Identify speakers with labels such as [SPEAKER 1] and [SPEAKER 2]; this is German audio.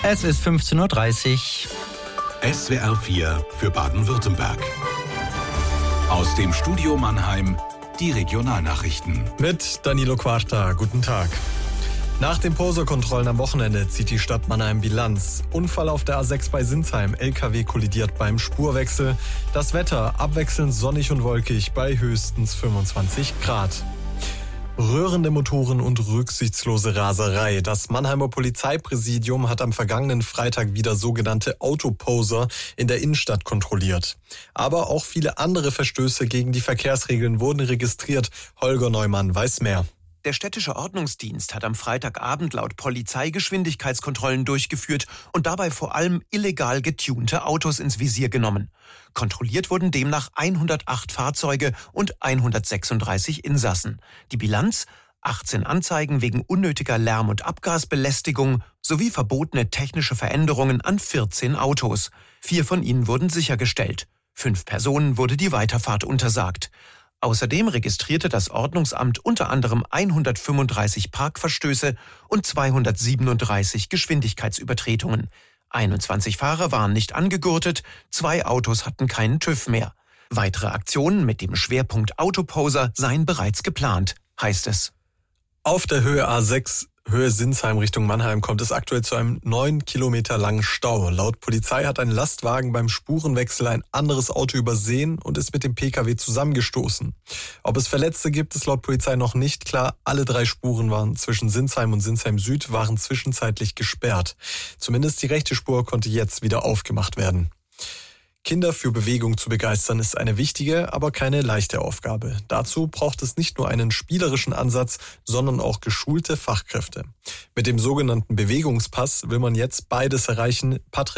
[SPEAKER 1] Es ist 15:30 Uhr.
[SPEAKER 2] SWR 4 für Baden-Württemberg. Aus dem Studio Mannheim die Regionalnachrichten.
[SPEAKER 3] Mit Danilo Quarta, guten Tag. Nach den Poser-Kontrollen am Wochenende zieht die Stadt Mannheim Bilanz. Unfall auf der A6 bei Sinsheim, LKW kollidiert beim Spurwechsel. Das Wetter abwechselnd sonnig und wolkig bei höchstens 25 Grad. Rührende Motoren und rücksichtslose Raserei. Das Mannheimer Polizeipräsidium hat am vergangenen Freitag wieder sogenannte Autoposer in der Innenstadt kontrolliert. Aber auch viele andere Verstöße gegen die Verkehrsregeln wurden registriert. Holger Neumann weiß mehr.
[SPEAKER 4] Der städtische Ordnungsdienst hat am Freitagabend laut Polizei Geschwindigkeitskontrollen durchgeführt und dabei vor allem illegal getunte Autos ins Visier genommen. Kontrolliert wurden demnach 108 Fahrzeuge und 136 Insassen. Die Bilanz: 18 Anzeigen wegen unnötiger Lärm- und Abgasbelästigung sowie verbotene technische Veränderungen an 14 Autos. 4 von ihnen wurden sichergestellt. 5 Personen wurde die Weiterfahrt untersagt. Außerdem registrierte das Ordnungsamt unter anderem 135 Parkverstöße und 237 Geschwindigkeitsübertretungen. 21 Fahrer waren nicht angegurtet, 2 Autos hatten keinen TÜV mehr. Weitere Aktionen mit dem Schwerpunkt Autoposer seien bereits geplant, heißt es.
[SPEAKER 3] Auf der Höhe A6, Höhe Sinsheim Richtung Mannheim, kommt es aktuell zu einem 9 Kilometer langen Stau. Laut Polizei hat ein Lastwagen beim Spurenwechsel ein anderes Auto übersehen und ist mit dem Pkw zusammengestoßen. Ob es Verletzte gibt, ist laut Polizei noch nicht klar. Alle 3 Spuren waren zwischen Sinsheim und Sinsheim Süd waren zwischenzeitlich gesperrt. Zumindest die rechte Spur konnte jetzt wieder aufgemacht werden. Kinder für Bewegung zu begeistern ist eine wichtige, aber keine leichte Aufgabe. Dazu braucht es nicht nur einen spielerischen Ansatz, sondern auch geschulte Fachkräfte. Mit dem sogenannten Bewegungspass will man jetzt beides erreichen.